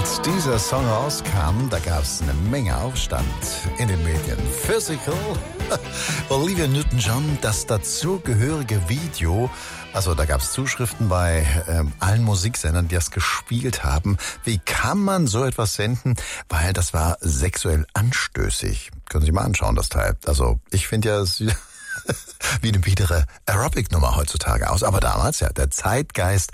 Als dieser Song rauskam, da gab es eine Menge Aufstand in den Medien. Physical, Olivia Newton-John, das dazugehörige Video. Also da gab es Zuschriften bei allen Musiksendern, die das gespielt haben. Wie kann man so etwas senden? Weil das war sexuell anstößig. Können Sie sich mal anschauen, das Teil. Also ich finde ja, es wie eine biedere Aerobic-Nummer heutzutage aus. Aber damals, ja, der Zeitgeist,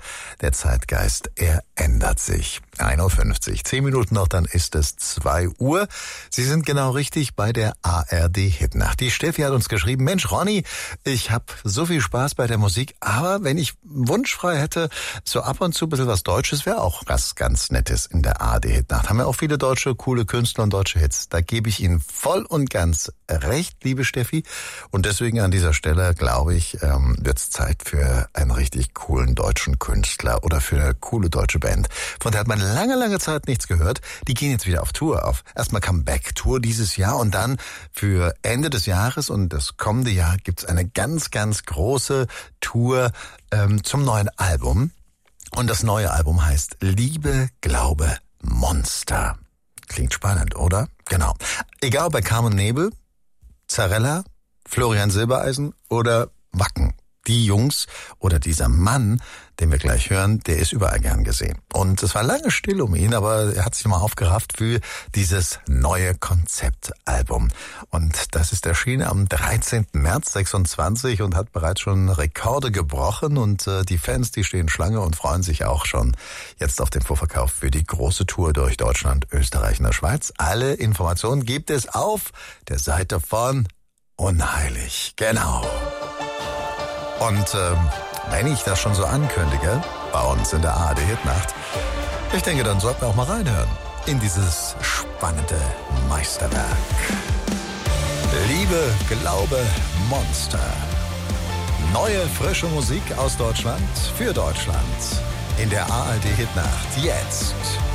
er ändert sich. 1:50 Uhr, 10 Minuten noch, dann ist es 2 Uhr. Sie sind genau richtig bei der ARD-Hitnacht. Die Steffi hat uns geschrieben, Mensch, Ronny, ich habe so viel Spaß bei der Musik, aber wenn ich wunschfrei hätte, so ab und zu ein bisschen was Deutsches wäre auch was ganz Nettes in der ARD-Hitnacht. Haben wir auch viele deutsche, coole Künstler und deutsche Hits. Da gebe ich Ihnen voll und ganz recht, liebe Steffi. Und deswegen an dieser Stelle, glaube ich, wird es Zeit für einen richtig coolen deutschen Künstler oder für eine coole deutsche Band. Von der hat man lange Zeit nichts gehört. Die gehen jetzt wieder auf Tour, auf erstmal Comeback-Tour dieses Jahr und dann für Ende des Jahres und das kommende Jahr gibt's eine ganz große Tour zum neuen Album. Und das neue Album heißt Liebe, Glaube, Monster. Klingt spannend, oder? Genau. Egal ob bei Carmen Nebel, Zarella, Florian Silbereisen oder Wacken. Die Jungs oder dieser Mann, den wir gleich hören, der ist überall gern gesehen. Und es war lange still um ihn, aber er hat sich mal aufgerafft für dieses neue Konzeptalbum. Und das ist erschienen am 13. März 26 und hat bereits schon Rekorde gebrochen. Und die Fans, die stehen Schlange und freuen sich auch schon jetzt auf den Vorverkauf für die große Tour durch Deutschland, Österreich und der Schweiz. Alle Informationen gibt es auf der Seite von Unheilig. Genau. Und wenn ich das schon so ankündige, bei uns in der ARD-Hitnacht, ich denke, dann sollten wir auch mal reinhören in dieses spannende Meisterwerk. Liebe, Glaube, Monster. Neue, frische Musik aus Deutschland für Deutschland. In der ARD-Hitnacht jetzt.